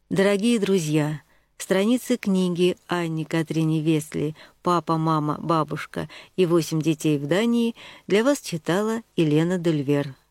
Дорогие друзья, страницы книги Анни Катрине Весли «Папа, мама, бабушка и 8 детей в Дании» для вас читала Елена Дельвер.